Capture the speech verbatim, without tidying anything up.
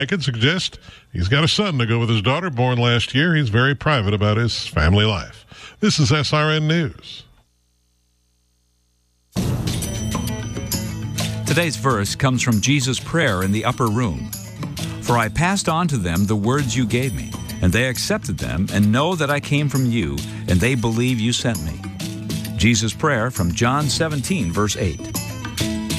I could suggest he's got a son to go with his daughter, born last year. He's very private about his family life. This is S R N News. Today's verse comes from Jesus' prayer in the upper room. For I passed on to them the words you gave me, and they accepted them, and know that I came from you, and they believe you sent me. Jesus' prayer from John seventeen, verse eight.